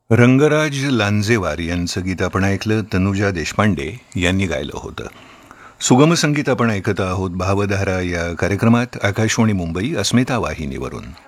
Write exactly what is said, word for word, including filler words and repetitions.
रंगराज लांजेवार यांचं गीत आपण ऐकलं. तनुजा देशपांडे यांनी गायलं होतं. सुगम संगीत आपण ऐकत आहोत भावधारा या कार्यक्रमात आकाशवाणी मुंबई अस्मिता वाहिनीवरून.